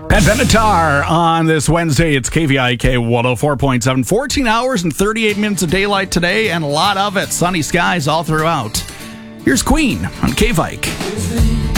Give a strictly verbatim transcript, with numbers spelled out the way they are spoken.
And Benatar on this Wednesday. It's K V I K one oh four point seven. fourteen hours and thirty-eight minutes of daylight today, and a lot of it. Sunny skies all throughout. Here's Queen on K-Vike.